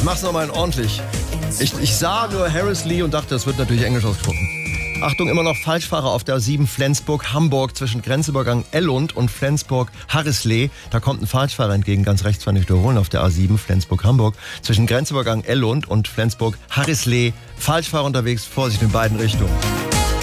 mach's nochmal ordentlich. Ich sah nur Harris-Lee und dachte, das wird natürlich Englisch ausgesprochen. Achtung, immer noch Falschfahrer auf der A7 Flensburg-Hamburg zwischen Grenzübergang Ellund und Flensburg-Harrisley. Da kommt ein Falschfahrer entgegen, ganz rechts, wenn ich wiederholen, auf der A7 Flensburg-Hamburg. Zwischen Grenzübergang Ellund und Flensburg-Harrisley. Falschfahrer unterwegs, Vorsicht in beiden Richtungen.